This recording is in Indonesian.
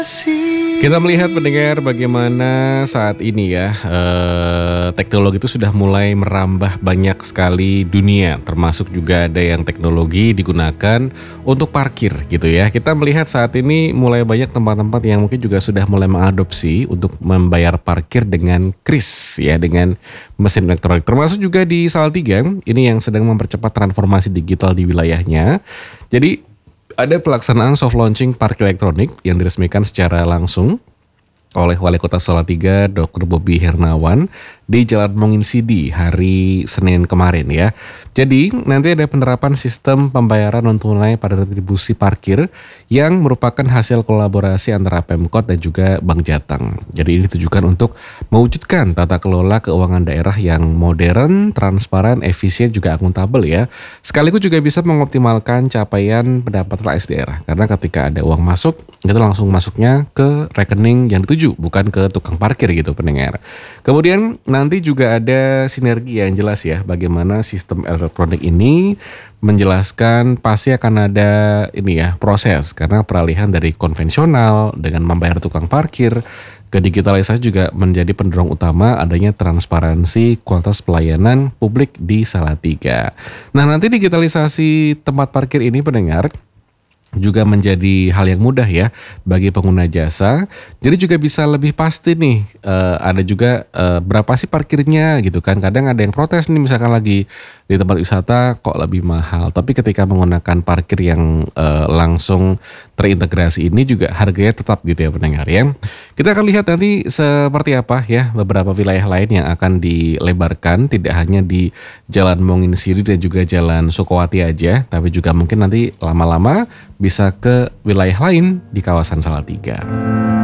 Kita melihat pendengar bagaimana saat ini ya teknologi itu sudah mulai merambah banyak sekali dunia, termasuk juga ada yang teknologi digunakan untuk parkir gitu ya. Kita melihat saat ini mulai banyak tempat-tempat yang mungkin juga sudah mulai mengadopsi untuk membayar parkir dengan kris ya, dengan mesin elektronik. Termasuk juga di Salatiga ini yang sedang mempercepat transformasi digital di wilayahnya. Jadi ada pelaksanaan soft launching parkir elektronik yang diresmikan secara langsung oleh Wali Kota Salatiga Dr. Bobi Hernawan di Jalan Monginsidi hari Senin kemarin ya. Jadi nanti ada penerapan sistem pembayaran non tunai pada retribusi parkir yang merupakan hasil kolaborasi antara Pemkot dan juga Bank Jateng. Jadi ini ditujukan untuk mewujudkan tata kelola keuangan daerah yang modern, transparan, efisien juga akuntabel ya. Sekaligus juga bisa mengoptimalkan capaian pendapatan rakyat daerah. Karena ketika ada uang masuk, itu langsung masuknya ke rekening yang dituju, bukan ke tukang parkir gitu pendengar. Kemudian nanti juga ada sinergi yang jelas ya, bagaimana sistem elektronik ini menjelaskan pasti akan ada ini ya proses, karena peralihan dari konvensional dengan membayar tukang parkir ke digitalisasi juga menjadi pendorong utama adanya transparansi kualitas pelayanan publik di Salatiga. Nah nanti digitalisasi tempat parkir ini pendengar juga menjadi hal yang mudah ya bagi pengguna jasa. Jadi juga bisa lebih pasti nih ada juga berapa sih parkirnya gitu kan. Kadang ada yang protes nih misalkan lagi di tempat wisata kok lebih mahal. Tapi ketika menggunakan parkir yang langsung terintegrasi ini juga harganya tetap gitu ya pendengar ya. Kita akan lihat nanti seperti apa ya beberapa wilayah lain yang akan dilebarkan. Tidak hanya di Jalan Monginsidi dan juga Jalan Sukowati aja. Tapi juga mungkin nanti lama-lama bisa ke wilayah lain di kawasan Salatiga.